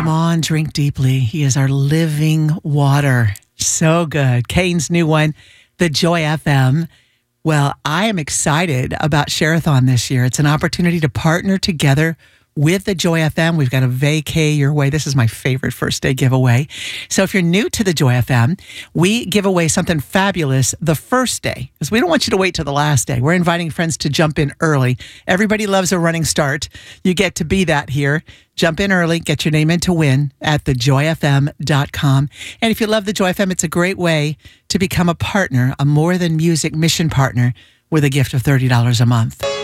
on, drink deeply. He is our living water. So good. Kane's new one, the Joy FM. Well, I am excited about Share-a-thon this year. It's an opportunity to partner together with the Joy FM. We've got a vacay your way. This is my favorite first day giveaway. So if you're new to the Joy FM, we give away something fabulous the first day because we don't want you to wait till the last day. We're inviting friends to jump in early. Everybody loves a running start. You get to be that here. Jump in early, get your name in to win at thejoyfm.com. And if you love the Joy FM, it's a great way to become a partner, a More Than Music mission partner with a gift of $30 a month.